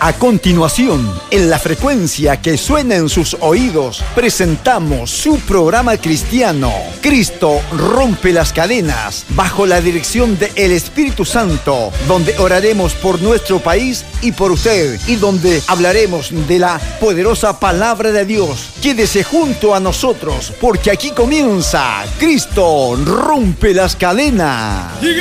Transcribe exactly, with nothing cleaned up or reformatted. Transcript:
A continuación, en la frecuencia que suena en sus oídos, presentamos su programa cristiano, Cristo rompe las cadenas, bajo la dirección del Espíritu Santo, donde oraremos por nuestro país y por usted, y donde hablaremos de la poderosa palabra de Dios. Quédese junto a nosotros, porque aquí comienza Cristo rompe las cadenas.